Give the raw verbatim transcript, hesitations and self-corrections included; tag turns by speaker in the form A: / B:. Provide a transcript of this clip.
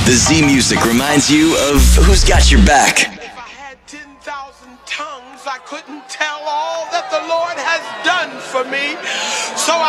A: The Z Music reminds you of who's got your back.
B: If I had ten thousand tongues, I couldn't tell all that the Lord has done for me. So I